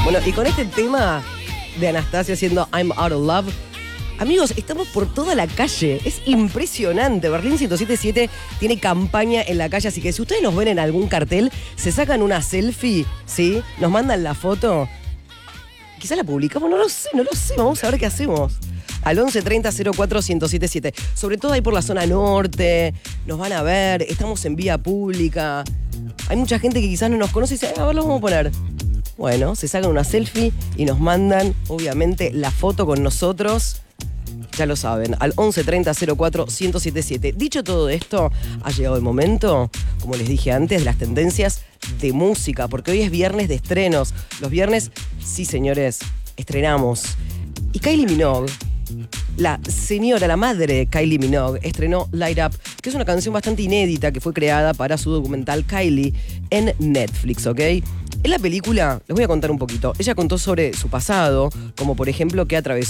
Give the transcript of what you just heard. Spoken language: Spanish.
Bueno, y con este tema de Anastasia haciendo I'm Out of Love, amigos, estamos por toda la calle. Es impresionante. Berlín 107.7 tiene campaña en la calle, así que si ustedes nos ven en algún cartel, se sacan una selfie, ¿sí? Nos mandan la foto. Quizás la publicamos, no lo sé. Vamos a ver qué hacemos. Al 11 30 04 1077. Sobre todo ahí por la zona norte. Nos van a ver. Estamos en vía pública. Hay mucha gente que quizás no nos conoce y dice, a ver, lo vamos a poner. Bueno, se sacan una selfie y nos mandan, obviamente, la foto con nosotros. Ya lo saben, al 11 30 04 1077. Dicho todo esto, ha llegado el momento, como les dije antes, de las tendencias de música, porque hoy es viernes de estrenos. Los viernes, sí señores, estrenamos. Y Kylie Minogue, la madre Kylie Minogue, estrenó Light Up, que es una canción bastante inédita que fue creada para su documental Kylie en Netflix, ¿ok? En la película, les voy a contar un poquito. Ella contó sobre su pasado, como por ejemplo que atravesó